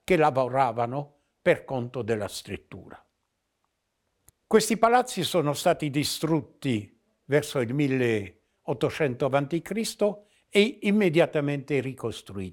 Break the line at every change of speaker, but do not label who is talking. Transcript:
che lavoravano per conto della scrittura. Questi palazzi sono stati distrutti verso il 1800 a.C. e immediatamente ricostruiti.